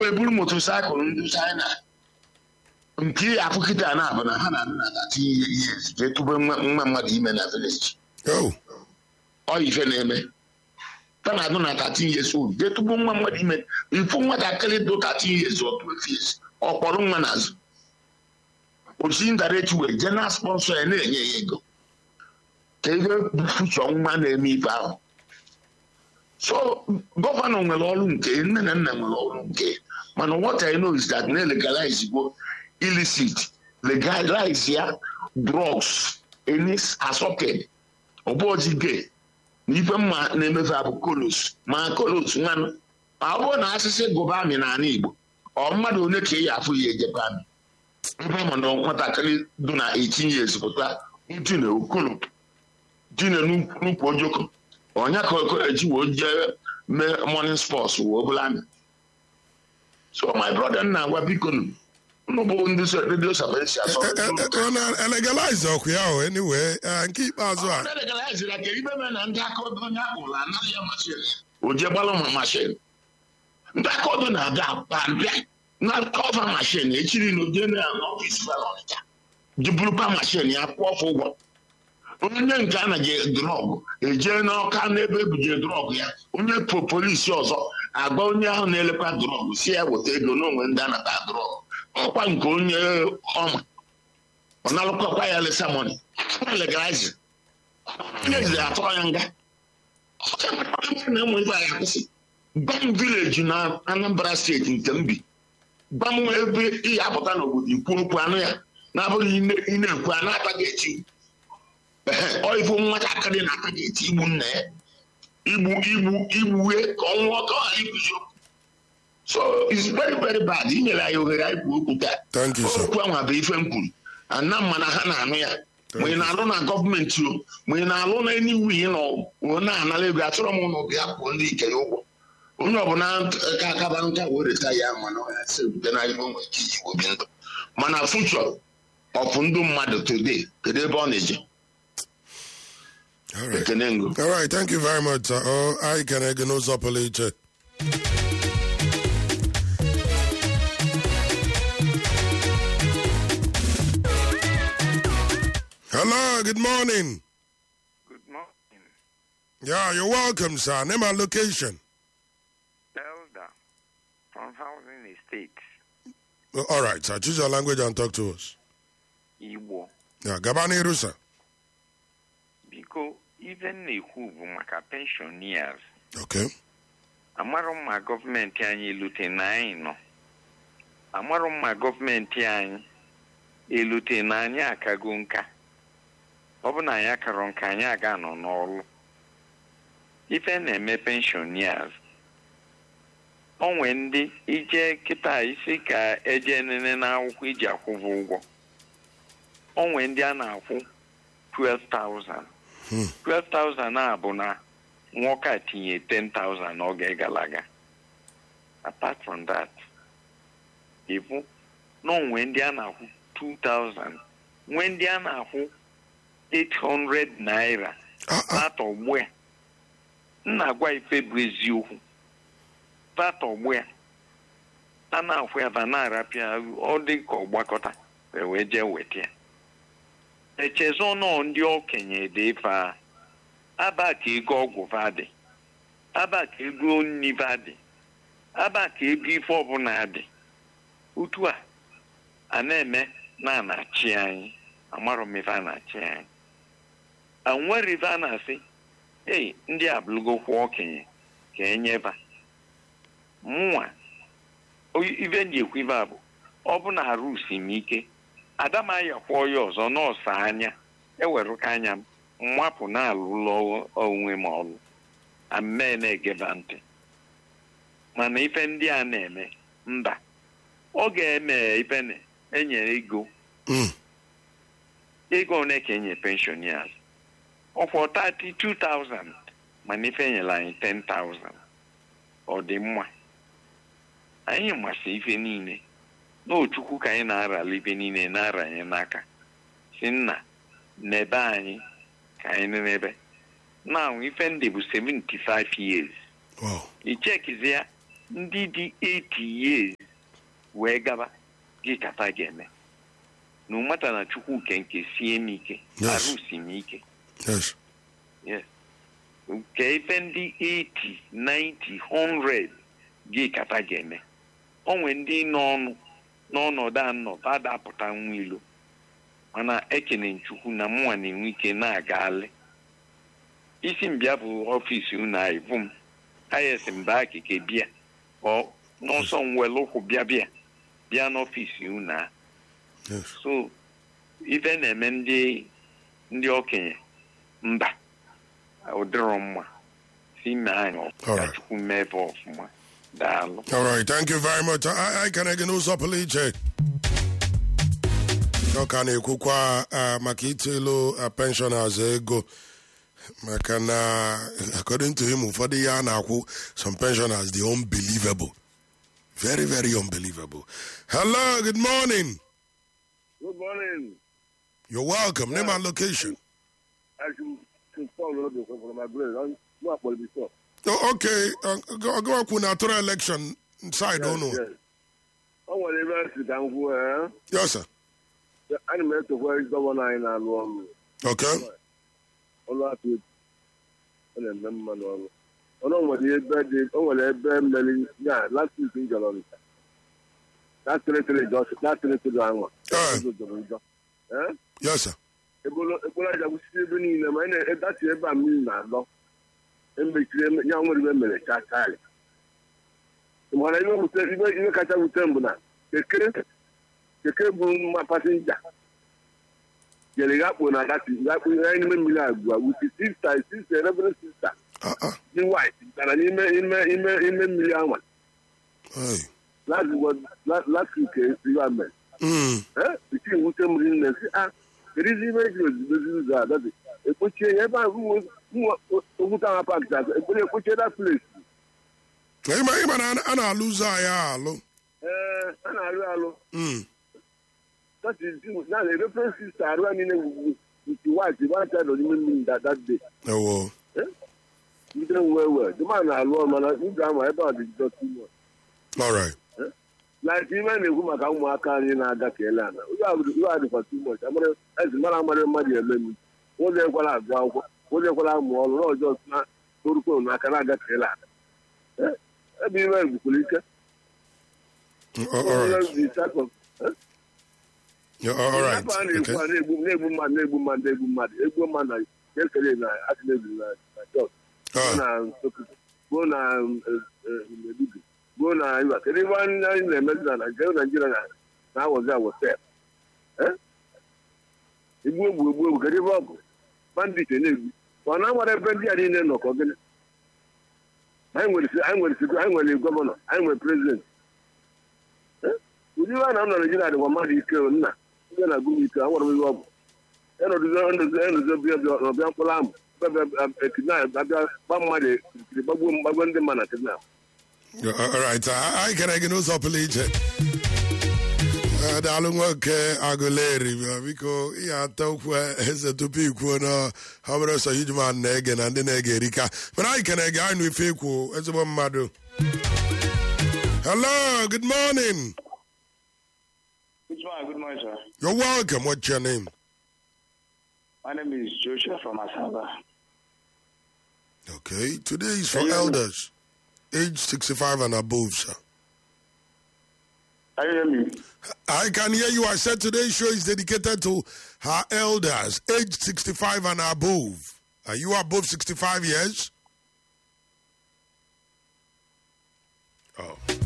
eburu motorcycle ndị China nke afụkịta na-abụ na ha na-anụ na 30 years jee tube nwa mmadụ ime na village. Ọ ife na-eme ta na-adụ na 13 years old jee tube nwa mmadụ ime ifu nwatakịrị dị 13 years or 12 years ọ kpọrọ nwa n'azụ osi indirect way jee na sponsor ya na-enye ya ego ka ego fuchọ nwa na-eme ife ahụ. So gọvanọ nwere ọrụ nke nne na nna nwere ọrụ nke mana what I know is that na-legalize go illicit legalize ya drugs enis asọke ọbọji gay na ife mma na-emefe abụ kolos ma kolos nwanụ ọ bụrụ na asịsị gụba amị n'ala Igbo ọ mmadụ onye ka ya afụ ya ejebe amị ebe ma na nwatakịrị dị na 18 years pụta ntine okolo dine n'ukwu ojoko ọnya ka eji wee jee mee morning sports wee bụla amị. So my brother nna agwa biko no bụ ndị radio sabensi asọ legalize ọkụ ya o anyway nke ikpeazụ a legalize la ka ibe me na ndị akọdụ onye akpụrụ anaghị ya mashin o je gbalụ ma mashin ndị akọdụ na-aga abịa na cover mashin echiri na oje na ọfịs balọcha jibụrụpa mashin ya kwụọ ụgwọ onye nke anaghị drọg eje n'ọka n'ebe ebuje drọg ya onye polisi ọzọ agba onye ahụ na-elekwa drọg si ya weta ego n'onwe ndị anata drọg ọkwa nke onye ọma ọ na-alụkwakwa ya lesa moni legalize onye jide atọ ya nga na ụmụ ibe ya kwụsị gbam vileji na Anambra steeti nke mbi gbam ebe ihe apụta n'obodo ikwu okwu anụ ya na-abụghị ị na-ekwu a na-ataghị eti ọifu nwatakịrị na-ataghị eti igbu nna ya igbue ka ọnwụ ọka ha iguzo. So it's very very bad. Inyere anyị ohere anyị kwuo okwu taa okwu ahụ bụ ife m kwuru ana mma na ha na-anụ ya ma ị na-alụ na gọọmenti o ma ị na-alụ na eniwu ị nọ na-anara ego achọrọ m ụlọ bịa kwuo ndị ike ya ụgwọ onye ọbụla ka akaba nka were ta ya mana ọ ya sị bute na ihe onwe ike iji obi ndụ mana fuchọ ọfụ ndụ mmadụ today kedu ebe ọ na-eje. All right, thank you very much. I can again also police. Hello, good morning. Good morning. Yeah, you're welcome, sir. Name and location. Elder from Housing Estates. All right, sir. Choose your language and talk to us. Igbo. Yeah, Gabani Rusa. Because even na-ekwu bụ maka pensioners. Okay. Amarụ mma gọọmenti anyị elute na anyị nọ. Amarụ mma gọọmenti anyị elute na anyị akago nka. Ọ bụ na anyị akara nka anyị aga nọ n'ọrụ. Ife na-eme pensioners. Onwe ndị ije kịta isi ka eje nene n'akwụkwọ iji akwụvụ ụgwọ. Onwe ndị a na-akwụ 12,000. 12,000 a bụ na nwoke a tinye 10,000 n'oge gara aga. Apart from that, ịbụ na onwe ndị a na-akwụ 2,000, nwee ndị a na-akwụ 800 naira atọgbu ya. Nna-agwa ife bụ eziokwu vatọgbu ya a na-akwụ ya na-arapịa ọ dị ka ọgbakọta wee jee weta ya. Echezo nọ ndị okenye dị ife aba ka ego ọgwụ vadị, aba ka ego nni vadị, aba ka ego ife ọbụla dị. Otu a na-eme na-anachi anyị amarọ m ife a na-achị anyị. Anwere ife a na-asị ndị abụlụgokwa okenye ka enyeba mụnwa ife ndị ekwu ife a bụ ọ bụ na arụ usimike adamaya kwụọ ya ọzọ n'ọsa anya eweruka anya mmapụ na-alụlọ onwe m ọlụ amme na-egeba ntị mana ife ndị a na-eme mba ọ ga-eme ife na-enye ego one ka enye pensioners ọkwọ 32,000 mana ife enyela anyị 10,000 ọ dị mma. Anyị masị ife niile n'ochukwu ka anyị na-arala ife niile na-aranye n'aka si nna n'ebe anyị ka anyị n'ebe na ife ndị bụ 75 years. Wow. Ichekizi ya ndị dị 80 years wee gaba gị kata ga-eme no matter na Chukwu nke sie m ike arụ si m ike Yes. Nke ife ndị 80 90 100 gị kata ga-eme onwe ndị n'ọnọdụ anọ adapụta nwa ilo mana ekene Chukwu na mụnwa na-enwe ike na-agali isi mbịa bụ ọfịs unu anyị bụ m ayesi mba akike bịa ọ n'ọsọ nwere ụkwụ bịa n'ọfịs unu a so ife na-eme ndị okenye mba ụdịrọ mma si ime anyị ka Chukwu mebe ọfụma daalụ. All right, thank you very much. I can again ụzọ pụrụ iche ka na-ekwukwa maka itelu pensioners ego maka na according to him ụfọdụ ya na-akwụ some pensioners the unbelievable, very very unbelievable. Hello, good morning. Good morning. You're welcome. Name and location. I should install from my brother. No, before. Oh, okay. Go up with natural election side, don't know. Yes. Oh, whatever sit down where. Yes, sir. The animal to where is the one I know. Okay. All that with and then man. Oh, no, what the bed, oh, whatever, yeah, last week in Jalon. That's literally just, that's literally the one. Yes, sir. Ebola was sleeping in the man, that's ever mean now. And make young women a child. What I know, you catch up with them, the cable, my passenger. Getting up when I got that with with his sister, reverend sister. The wife, and I in million one. Last week, you are men. The king would tell me, it is even that a butcher ever who would have packed that, a butcher that place. Anna lose Anna. That is now the reference sister running with the wife, the one child of the that day. Oh, you don't well. The man alone, man, you got my about it just too much. All right. Like even if you come back in Agakelana, you are for too much. I'm going to as Maramari Madia Lemon. What they call out, what they call out more, just not Turko, Nakanaga Kelana. I'll be well with Kulika. All right. Yeah, all right. Bona iwa everyone in the Mediterranean and go Nigeria now was there Ibu get it bandit in one hour I didn't know cooking. I'm going to governor, I'm a president. Would you run on Nigeria the one is killed now? Then I go with I want to be up. And the end of the Palam, the man at now. All right, I can against Opelite. Dalunga Aguleri, Vico, Yatokwa, has a tupi, how much a huge man, Negan and the Negerica. But I can again with Fico as a one madu. Hello, good morning. Good morning, sir. You're welcome. What's your name? My name is Joshua from Asaba. Okay, today is for elders. Age 65 and above, sir. Can you hear me? I can hear you. I said today's show is dedicated to our elders, age 65 and above. Are you above 65 years? Oh.